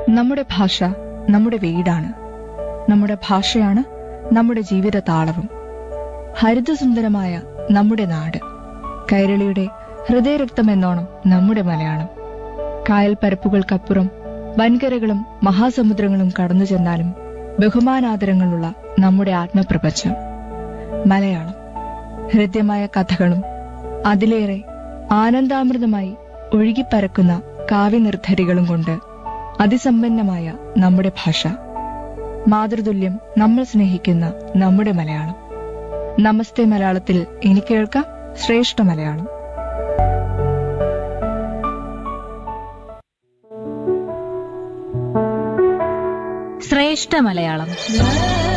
നമ്മുടെ ഭാഷ നമ്മുടെ വീടാണ്. നമ്മുടെ ഭാഷയാണ് നമ്മുടെ ജീവിത താളവും. ഹരിതസുന്ദരമായ നമ്മുടെ നാട്, കൈരളിയുടെ ഹൃദയരക്തമെന്നോണം നമ്മുടെ മലയാളം. കായൽ പരപ്പുകൾക്കപ്പുറം വൻകരകളും മഹാസമുദ്രങ്ങളും കടന്നു ചെന്നാലും ബഹുമാനാദരങ്ങളുള്ള നമ്മുടെ ആത്മപ്രപഞ്ചം മലയാളം. ഹൃദ്യമായ കഥകളും അതിലേറെ ആനന്ദാമൃതമായി ഒഴുകിപ്പരക്കുന്ന കാവ്യനിർദ്ധരികളും കൊണ്ട് അതിസമ്പന്നമായ നമ്മുടെ ഭാഷ. മാതൃതുല്യം നമ്മൾ സ്നേഹിക്കുന്ന നമ്മുടെ മലയാളം. നമസ്തേ മലയാളത്തിൽ ഇനി കേൾക്കാം ശ്രേഷ്ഠ മലയാളം. ശ്രേഷ്ഠ മലയാളം.